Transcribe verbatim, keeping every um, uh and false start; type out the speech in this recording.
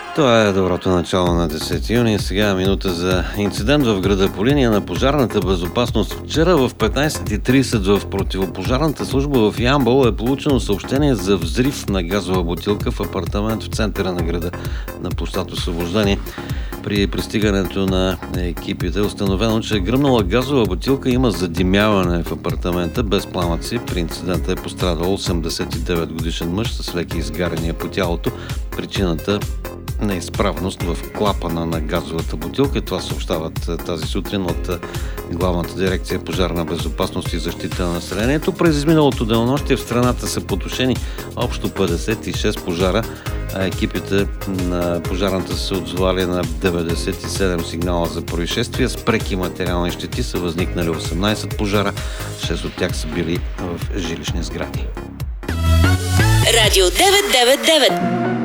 Това е доброто начало на десети юни. Сега е минута за инцидент в града по линия на пожарната безопасност. Вчера в петнайсет и трийсет в противопожарната служба в Ямбол е получено съобщение за взрив на газова бутилка в апартамент в центъра на града на площад Освобождение. При пристигането на екипите е установено, че е гръмнала газова бутилка и има задимяване в апартамента без пламъци. При инцидента е пострадал осемдесет и девет годишен мъж с леки изгаряния по тялото. Причината неизправност в клапана на газовата бутилка. Това съобщават тази сутрин от Главната дирекция пожарна безопасност и защита на населението. През изминалото денонощие в страната са потушени общо петдесет и шест пожара, а екипите на пожарната са се отзовали на деветдесет и седем сигнала за происшествия. С преки материални щети са възникнали осемнайсет пожара, шест от тях са били в жилищни сгради. Радио девет девет девет